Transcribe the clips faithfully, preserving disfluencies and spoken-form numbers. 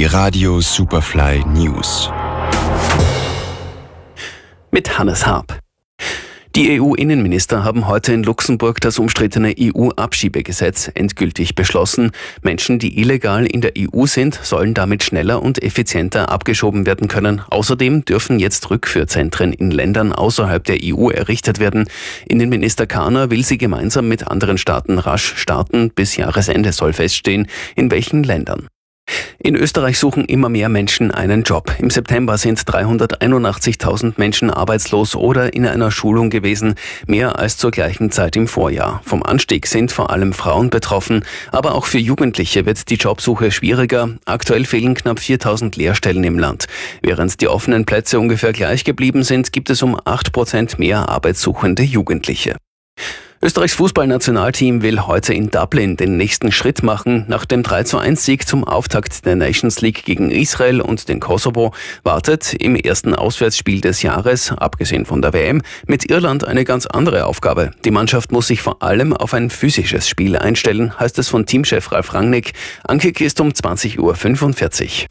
Die Radio Superfly News. Mit Hannes Harp. Die E U-Innenminister haben heute in Luxemburg das umstrittene E U-Abschiebegesetz endgültig beschlossen. Menschen, die illegal in der E U sind, sollen damit schneller und effizienter abgeschoben werden können. Außerdem dürfen jetzt Rückführzentren in Ländern außerhalb der E U errichtet werden. Innenminister Kahner will sie gemeinsam mit anderen Staaten rasch starten. Bis Jahresende soll feststehen, in welchen Ländern. In Österreich suchen immer mehr Menschen einen Job. Im September sind dreihunderteinundachtzigtausend Menschen arbeitslos oder in einer Schulung gewesen, mehr als zur gleichen Zeit im Vorjahr. Vom Anstieg sind vor allem Frauen betroffen, aber auch für Jugendliche wird die Jobsuche schwieriger. Aktuell fehlen knapp viertausend Lehrstellen im Land. Während die offenen Plätze ungefähr gleich geblieben sind, gibt es um acht Prozent mehr arbeitssuchende Jugendliche. Österreichs Fußballnationalteam will heute in Dublin den nächsten Schritt machen. Nach dem drei zu eins Sieg zum Auftakt der Nations League gegen Israel und den Kosovo wartet im ersten Auswärtsspiel des Jahres, abgesehen von der W M, mit Irland eine ganz andere Aufgabe. Die Mannschaft muss sich vor allem auf ein physisches Spiel einstellen, heißt es von Teamchef Ralf Rangnick. Ankick ist um zwanzig Uhr fünfundvierzig.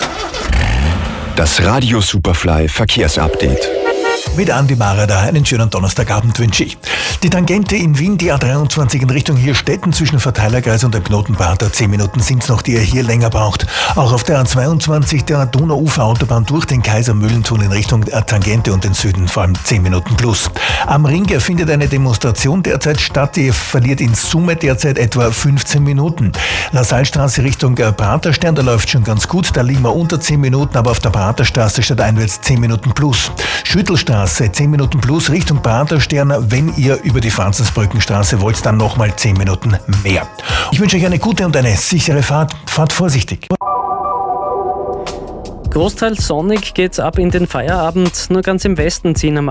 Das Radio Superfly Verkehrsupdate. Mit Andi Marada einen schönen Donnerstagabend wünsche ich. Die Tangente in Wien, die A dreiundzwanzig in Richtung Hirstetten zwischen Verteilerkreis und dem Knotenpater. Zehn Minuten sind es noch, die ihr hier länger braucht. Auch auf der A zweiundzwanzig, der Donauufer-Autobahn durch den Kaisermühlentunnel in Richtung Tangente und den Süden, vor allem zehn Minuten plus. Am Ring findet eine Demonstration derzeit statt, die verliert in Summe derzeit etwa fünfzehn Minuten. La Salle-Straße Richtung Praterstern, da läuft schon ganz gut, da liegen wir unter zehn Minuten, aber auf der Praterstraße statt einwärts zehn Minuten plus. Schüttelstraße zehn Minuten plus Richtung Praterstern. Wenn ihr über die Franzensbrückenstraße wollt, dann nochmal zehn Minuten mehr. Ich wünsche euch eine gute und eine sichere Fahrt. Fahrt vorsichtig. Großteils sonnig geht's ab in den Feierabend. Nur ganz im Westen ziehen am